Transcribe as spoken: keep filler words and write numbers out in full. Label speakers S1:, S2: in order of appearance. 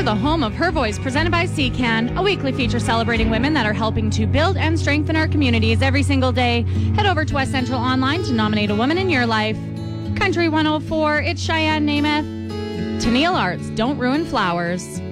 S1: the home of Her Voice, presented by C CAN, a weekly feature celebrating women that are helping to build and strengthen our communities every single day. Head over to West Central Online to nominate a woman in your life. Country one oh four, it's Cheyenne Namath. Tennille Arts, don't ruin flowers.